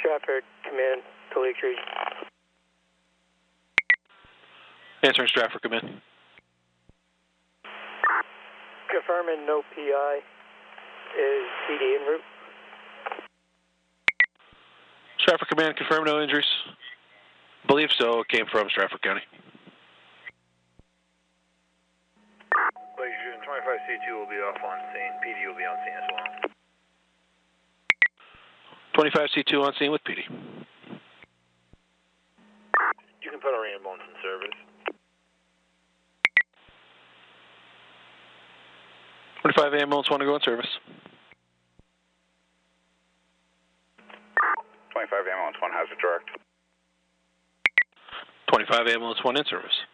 Stratford Command to Lake Street. Answering Stratford, come in. Confirming no PI. Is PD en route? Stratford Command, confirm no injuries. Believe so, it came from Stratford County. Lake Street 25C2 will be off on scene. PD will be on scene as well. 25C2 on scene with PD. You can put our ambulance in service. 25 ambulance, want to go in service. 25 ambulance 1 has a direct. 25 ambulance, 1 in service.